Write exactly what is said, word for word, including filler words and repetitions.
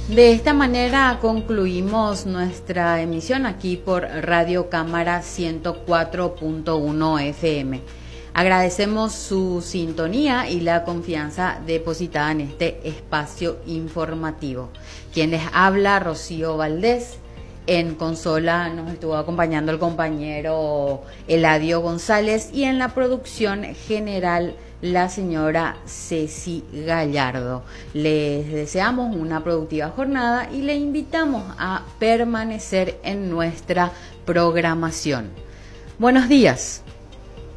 De esta manera concluimos nuestra emisión aquí por Radio Cámara ciento cuatro punto uno F M. Agradecemos su sintonía y la confianza depositada en este espacio informativo. Quien les habla, Rocío Valdés. En consola nos estuvo acompañando el compañero Eladio González y en la producción general la señora Ceci Gallardo. Les deseamos una productiva jornada y le invitamos a permanecer en nuestra programación. Buenos días.